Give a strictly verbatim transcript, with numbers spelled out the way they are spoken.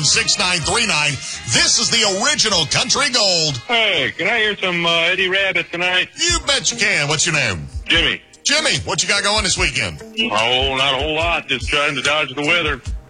six nine three nine. This is the original Country Gold. Hey, can I hear some uh, Eddie Rabbit tonight? You bet you can. What's your name? Jimmy. Jimmy, what you got going this weekend? Oh, not a whole lot. Just trying to dodge the weather.